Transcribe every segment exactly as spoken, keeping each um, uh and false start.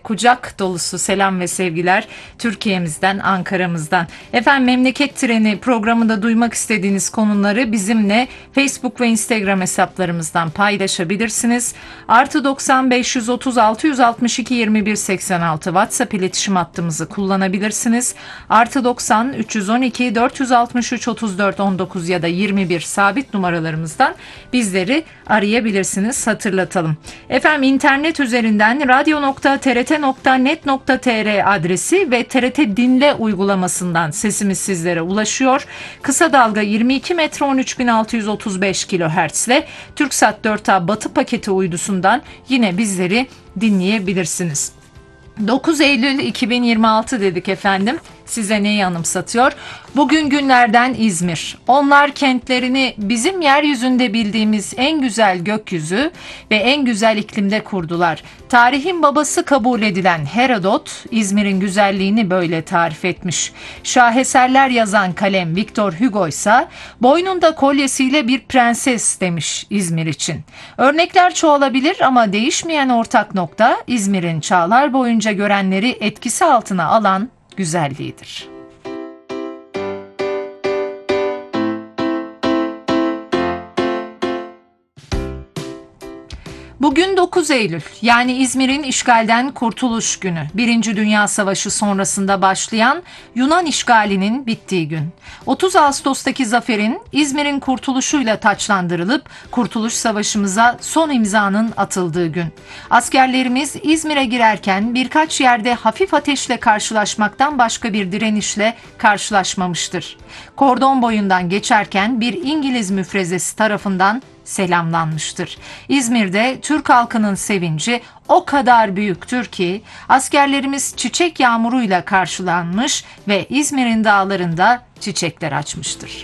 kucak dolusu selam ve sevgiler Türkiye'mizden, Ankara'mızdan. Efendim, Memleket Treni programında duymak istediğiniz konuları bizimle Facebook ve Instagram hesaplarımızdan paylaşabilirsiniz. Artı doksan beş yüz otuz altı yüz altmış iki yirmi bir seksen altı WhatsApp iletişim hattımızı kullanabilirsiniz. Artı doksan üç yüz on iki dört yüz altmış üç otuz dört on dokuz ya da yirmi bir sabit numaralarımızdan bizleri arayabilirsiniz. Hatırlatalım. Efendim, internet üzerinden radyo nokta t r t nokta net nokta t r adresi ve T R T Dinle uygulamasından sesimiz sizlere ulaşıyor. Kısa dalga yirmi iki metre on üç bin altı yüz otuz beş kilohertz ile Türksat dört A Batı paketi uydusundan yine bizleri dinleyebilirsiniz. dokuz Eylül iki bin yirmi altı dedik efendim. Size neyi anımsatıyor? Bugün günlerden İzmir. Onlar kentlerini bizim yeryüzünde bildiğimiz en güzel gökyüzü ve en güzel iklimde kurdular. Tarihin babası kabul edilen Herodot, İzmir'in güzelliğini böyle tarif etmiş. Şaheserler yazan kalem Victor Hugo ise boynunda kolyesiyle bir prenses demiş İzmir için. Örnekler çoğalabilir ama değişmeyen ortak nokta İzmir'in çağlar boyunca görenleri etkisi altına alan güzelliğidir. Bugün dokuz Eylül, yani İzmir'in işgalden kurtuluş günü. Birinci Dünya Savaşı sonrasında başlayan Yunan işgalinin bittiği gün. otuz Ağustos'taki zaferin İzmir'in kurtuluşuyla taçlandırılıp Kurtuluş Savaşımıza son imzanın atıldığı gün. Askerlerimiz İzmir'e girerken birkaç yerde hafif ateşle karşılaşmaktan başka bir direnişle karşılaşmamıştır. Kordon boyundan geçerken bir İngiliz müfrezesi tarafından selamlanmıştır. İzmir'de Türk halkının sevinci o kadar büyüktür ki askerlerimiz çiçek yağmuruyla karşılanmış ve İzmir'in dağlarında çiçekler açmıştır.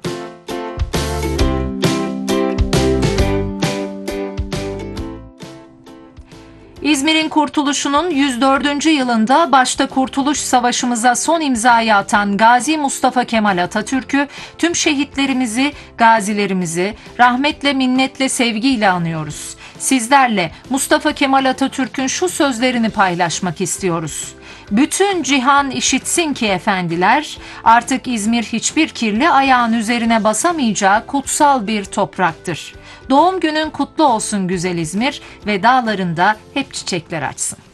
İzmir'in kurtuluşunun yüz dördüncü yılında başta Kurtuluş Savaşımıza son imzayı atan Gazi Mustafa Kemal Atatürk'ü, tüm şehitlerimizi, gazilerimizi rahmetle, minnetle, sevgiyle anıyoruz. Sizlerle Mustafa Kemal Atatürk'ün şu sözlerini paylaşmak istiyoruz. Bütün cihan işitsin ki efendiler, artık İzmir hiçbir kirli ayağın üzerine basamayacağı kutsal bir topraktır. Doğum günün kutlu olsun güzel İzmir ve dağlarında hep çiçekler açsın.